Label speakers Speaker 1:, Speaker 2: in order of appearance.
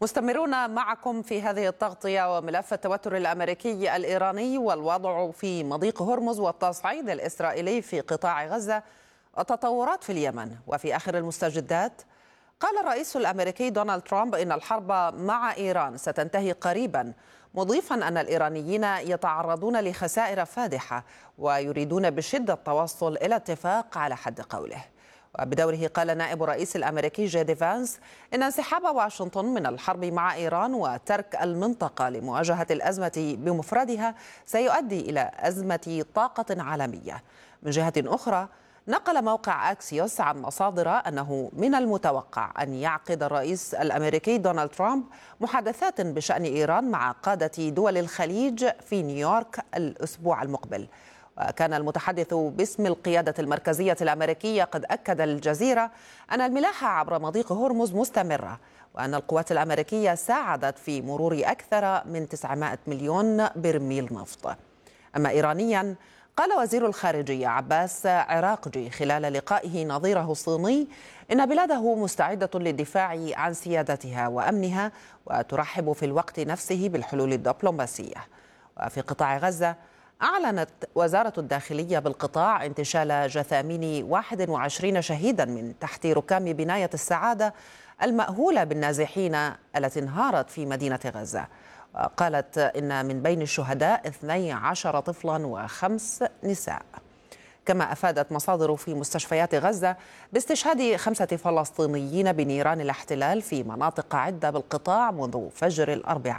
Speaker 1: مستمرون معكم في هذه التغطية. وملف التوتر الأمريكي الإيراني والوضع في مضيق هرمز والتصعيد الإسرائيلي في قطاع غزة والتطورات في اليمن. وفي آخر المستجدات قال الرئيس الأمريكي دونالد ترامب إن الحرب مع إيران ستنتهي قريبا، مضيفا أن الإيرانيين يتعرضون لخسائر فادحة ويريدون بشدة التوصل إلى اتفاق على حد قوله. وبدوره قال نائب الرئيس الأمريكي جي فانس إن انسحاب واشنطن من الحرب مع إيران وترك المنطقة لمواجهة الأزمة بمفردها سيؤدي إلى أزمة طاقة عالمية. من جهة أخرى، نقل موقع أكسيوس عن مصادر أنه من المتوقع أن يعقد الرئيس الأمريكي دونالد ترامب محادثات بشأن إيران مع قادة دول الخليج في نيويورك الأسبوع المقبل. وكان المتحدث باسم القيادة المركزية الأمريكية قد أكد للجزيرة أن الملاحة عبر مضيق هرمز مستمرة، وأن القوات الأمريكية ساعدت في مرور أكثر من 900 مليون برميل نفط. أما إيرانيا، قال وزير الخارجية عباس عراقجي خلال لقائه نظيره الصيني إن بلاده مستعدة للدفاع عن سيادتها وأمنها وترحب في الوقت نفسه بالحلول الدبلوماسية. وفي قطاع غزة، أعلنت وزارة الداخلية بالقطاع انتشال جثامين 21 شهيدا من تحت ركام بناية السعادة المأهولة بالنازحين التي انهارت في مدينة غزة. وقالت إن من بين الشهداء 12 طفلا و5 نساء. كما أفادت مصادر في مستشفيات غزة باستشهاد 5 فلسطينيين بنيران الاحتلال في مناطق عدة بالقطاع منذ فجر الأربعاء.